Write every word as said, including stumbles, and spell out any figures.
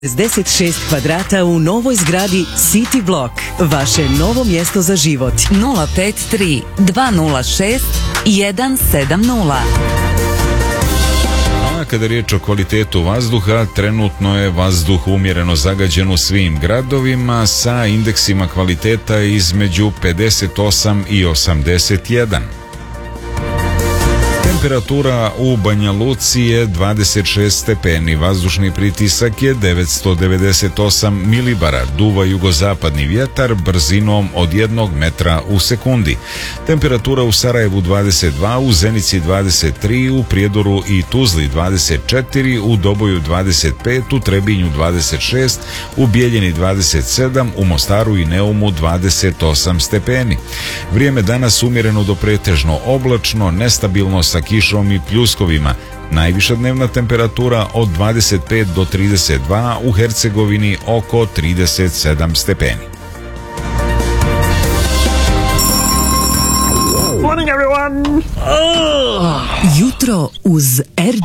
šezdeset šest kvadrata u novoj zgradi City Block. Vaše novo mjesto za život. nula pet tri dva nula šest jedan sedam nula. A kada je riječ o kvalitetu vazduha, trenutno je vazduh umjereno zagađen u svim gradovima sa indeksima kvaliteta između pedeset osam i osamdeset jedan. Temperatura u Banja Luci je dvadeset šest stepeni, vazdušni pritisak je devetsto devedeset osam milibara, duva jugozapadni vjetar brzinom od jednog metra u sekundi. Temperatura u Sarajevu dvadeset dva, u Zenici dvadeset tri, u Prijedoru i Tuzli dvadeset četiri, u Doboju dvadeset pet, u Trebinju dvadeset šest, u Bijeljini dvadeset sedam, u Mostaru i Neumu dvadeset osam stepeni. Vrijeme danas umjereno do pretežno oblačno, nestabilno sa kišom i pljuskovima. Najviša dnevna temperatura od dvadeset pet do trideset dva, u Hercegovini oko trideset sedam stepeni. Morning everyone! Oh. Jutro uz R